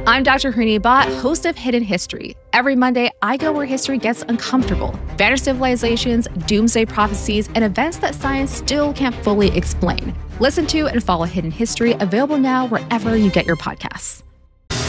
I'm Dr. Harini Bhatt, host of Hidden History. Every Monday, I go where history gets uncomfortable. Vanished civilizations, doomsday prophecies, and events that science still can't fully explain. Listen to and follow Hidden History, available now wherever you get your podcasts.